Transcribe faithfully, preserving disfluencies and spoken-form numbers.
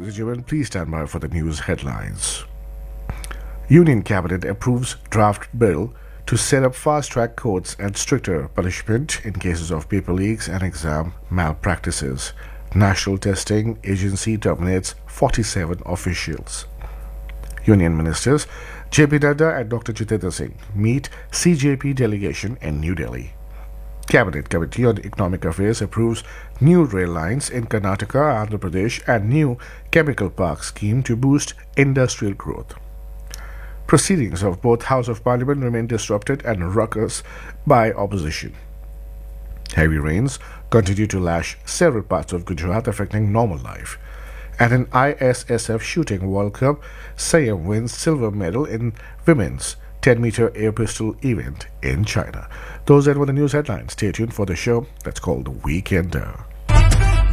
and gentlemen, please stand by for the news headlines. Union Cabinet approves draft bill to set up fast-track courts and stricter punishment in cases of paper leaks and exam malpractices. National Testing Agency terminates forty-seven officials. Union Ministers J P Nadda and Doctor Jitendra Singh meet C J P delegation in New Delhi. Cabinet Committee on Economic Affairs approves new rail lines in Karnataka, Andhra Pradesh and new chemical park scheme to boost industrial growth. Proceedings of both House of Parliament remain disrupted and ruckus by opposition. Heavy rains continue to lash several parts of Gujarat, affecting normal life. At an I S S F Shooting World Cup, Siam wins silver medal in women's ten meter air pistol event in China. Those that were the news headlines. Stay tuned for the show that's called The Weekender.